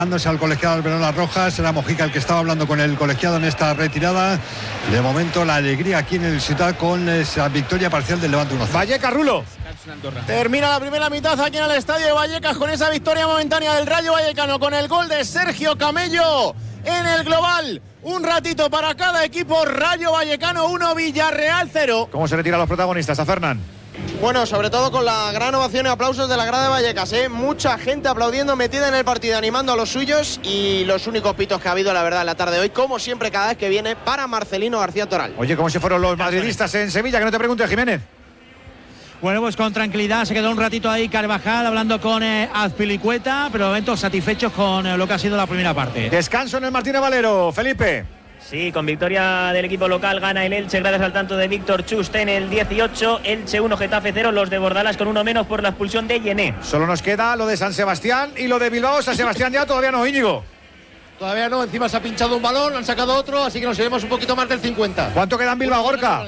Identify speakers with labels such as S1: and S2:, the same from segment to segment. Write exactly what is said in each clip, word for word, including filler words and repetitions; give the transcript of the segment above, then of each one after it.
S1: Dándose al colegiado Alberola Rojas, era Mojica el que estaba hablando con el colegiado en esta retirada. De momento la alegría aquí en el Ciutat con esa victoria parcial del Levante uno cero.
S2: Vallecas, Rulo.
S3: Termina la primera mitad aquí en el estadio de Vallecas con esa victoria momentánea del Rayo Vallecano, con el gol de Sergio Camello en el global. Un ratito para cada equipo. Rayo Vallecano uno, Villarreal cero.
S2: ¿Cómo se retiran los protagonistas? A Fernán.
S3: Bueno, sobre todo con la gran ovación y aplausos de la grada de Vallecas, ¿eh? Mucha gente aplaudiendo, metida en el partido, animando a los suyos, y los únicos pitos que ha habido, la verdad, en la tarde de hoy, como siempre, cada vez que viene, para Marcelino García Toral.
S2: Oye, ¿cómo se fueron los madridistas en Sevilla? Que no te pregunte, Jiménez.
S4: Bueno, pues con tranquilidad, se quedó un ratito ahí Carvajal hablando con eh, Azpilicueta, pero de momento satisfechos con eh, lo que ha sido la primera parte.
S2: Descanso en el Martínez Valero, Felipe.
S5: Sí, con victoria del equipo local gana el Elche gracias al tanto de Víctor Chuste en el dieciocho. Elche uno, Getafe cero, los de Bordalás con uno menos por la expulsión de Yené.
S2: Solo nos queda lo de San Sebastián y lo de Bilbao. San Sebastián ya todavía no, Íñigo.
S3: Todavía no, encima se ha pinchado un balón, han sacado otro, así que nos iremos un poquito más del cincuenta.
S2: ¿Cuánto queda en Bilbao, Gorka?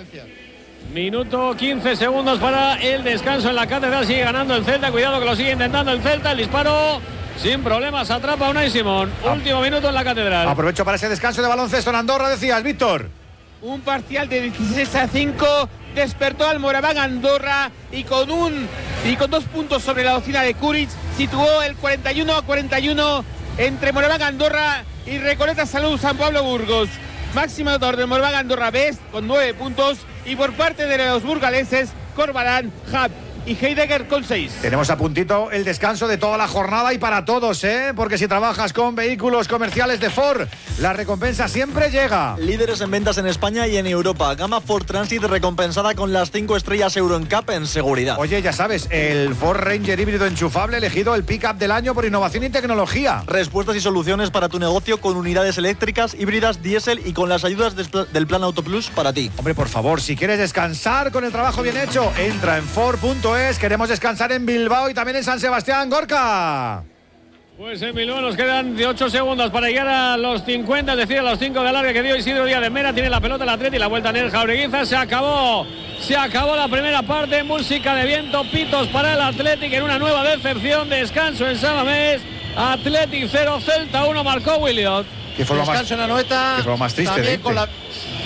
S6: Minuto quince segundos para el descanso en la Catedral. Sigue ganando el Celta, cuidado que lo sigue intentando el Celta. El disparo sin problemas, atrapa a Unai Simón. Ah. Último minuto en la Catedral.
S2: Aprovecho para ese descanso de baloncesto en Andorra, decías, Víctor.
S7: Un parcial de dieciséis a cinco despertó al Moraván Andorra y con un y con dos puntos sobre la docena de Kuric situó el cuarenta y uno a cuarenta y uno entre Moraván Andorra y Recoleta Salud San Pablo Burgos. Máximo autor del Moraván Andorra Best con nueve puntos, y por parte de los burgaleses Corbalán, Hab y Heidegger con seis.
S2: Tenemos a puntito el descanso de toda la jornada y para todos, ¿eh? Porque si trabajas con vehículos comerciales de Ford, la recompensa siempre llega.
S8: Líderes en ventas en España y en Europa. Gama Ford Transit recompensada con las cinco estrellas Euro N C A P en seguridad.
S2: Oye, ya sabes, el Ford Ranger híbrido enchufable elegido el pick-up del año por innovación y tecnología.
S8: Respuestas y soluciones para tu negocio con unidades eléctricas, híbridas, diésel y con las ayudas del Plan Auto Plus para ti.
S2: Hombre, por favor, si quieres descansar con el trabajo bien hecho, entra en Ford punto es. Queremos descansar en Bilbao y también en San Sebastián, Gorka.
S6: Pues en Bilbao nos quedan ocho segundos para llegar a los cincuenta, es decir, a los cinco de alargue que dio Isidro Díaz de Mera. Tiene la pelota el Atleti y la vuelta en el Jaureguiza. Se acabó, se acabó la primera parte. Música de viento, pitos para el Atleti en una nueva decepción. Descanso en San Mamés. Atleti cero, Celta uno, marcó Williot.
S2: ¿Qué fue lo más,
S3: en la Noeta,
S2: qué fue lo más triste de
S3: con la...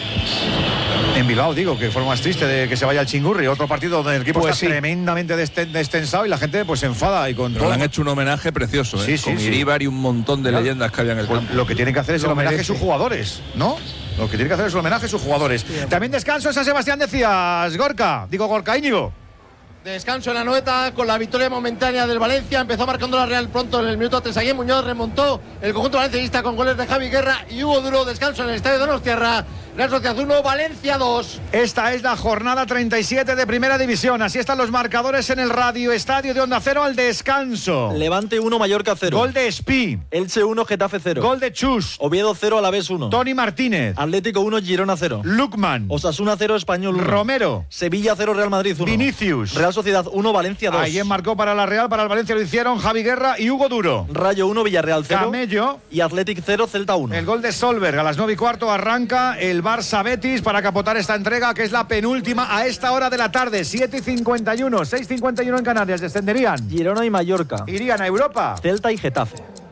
S2: En Bilbao, digo, que fue lo más triste de que se vaya al Chingurri. Otro partido donde el equipo pues está sí. tremendamente destensado y la gente pues se enfada. Y con
S9: Pero
S2: todo.
S9: le han hecho un homenaje precioso, ¿eh?
S2: Sí, sí,
S9: con
S2: sí.
S9: Iríbar y un montón de claro. leyendas que había en el campo.
S2: Lo que tienen que hacer es el homenaje merece. a sus jugadores, ¿no? Lo que tienen que hacer es el homenaje a sus jugadores. Sí. También descanso en San Sebastián, decías, Gorka. Digo, Gorka, Íñigo.
S3: Descanso en la Noeta con la victoria momentánea del Valencia. Empezó marcando la Real pronto en el minuto tres. Aquí Muñoz remontó el conjunto valencianista con goles de Javi Guerra y Hugo Duro. Descanso en el estadio de Donostiarra. Real Sociedad uno, Valencia dos.
S2: Esta es la jornada treinta y siete de Primera División. Así están los marcadores en el Radio Estadio de Onda Cero al descanso.
S8: Levante uno, Mallorca cero.
S2: Gol de Espí.
S8: Elche uno, Getafe cero.
S2: Gol de Chus.
S8: Oviedo cero, Alavés uno.
S2: Tony Martínez.
S8: Atlético uno, Girona cero.
S2: Lukman.
S8: Osasuna cero, Español uno.
S2: Romero.
S8: Sevilla cero, Real Madrid uno.
S2: Vinicius.
S8: Real Sociedad uno, Valencia dos.
S2: Ayer marcó para la Real, para el Valencia lo hicieron Javi Guerra y Hugo Duro.
S8: Rayo uno, Villarreal cero.
S2: Camello.
S8: Y Athletic cero, Celta uno.
S2: El gol de Solberg. A las nueve y cuarto arranca el Barça Betis para capotar esta entrega, que es la penúltima a esta hora de la tarde. siete y cincuenta y uno, seis y cincuenta y uno en Canarias. Descenderían
S8: Girona y Mallorca.
S2: Irían a Europa.
S8: Celta y Getafe.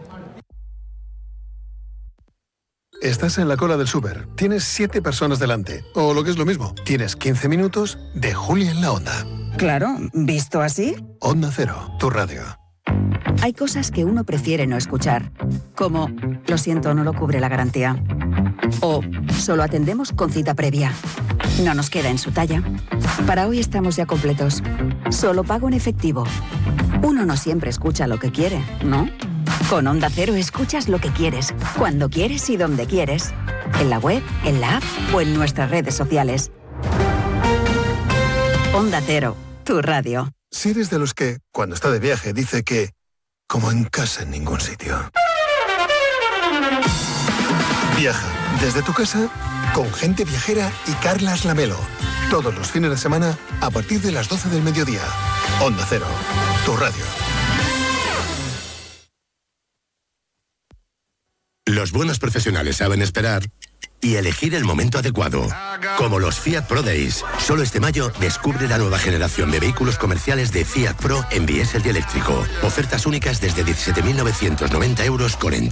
S10: Estás en la cola del súper. Tienes siete personas delante. O lo que es lo mismo, tienes quince minutos de Juli en la Onda.
S11: Claro, visto así.
S10: Onda Cero, tu radio.
S11: Hay cosas que uno prefiere no escuchar, como lo siento, no lo cubre la garantía. O solo atendemos con cita previa. No nos queda en su talla. Para hoy estamos ya completos. Solo pago en efectivo. Uno no siempre escucha lo que quiere, ¿no? Con Onda Cero escuchas lo que quieres, cuando quieres y donde quieres. En la web, en la app o en nuestras redes sociales. Onda Cero, tu radio.
S10: Si eres de los que, cuando está de viaje, dice que como en casa en ningún sitio. Viaja desde tu casa con Gente Viajera y Carlas Lamelo. Todos los fines de semana a partir de las doce del mediodía. Onda Cero, tu radio.
S12: Los buenos profesionales saben esperar y elegir el momento adecuado. Como los Fiat Pro Days. Solo este mayo descubre la nueva generación de vehículos comerciales de Fiat Pro en diésel y eléctrico. Ofertas únicas desde diecisiete mil novecientos noventa euros con entrega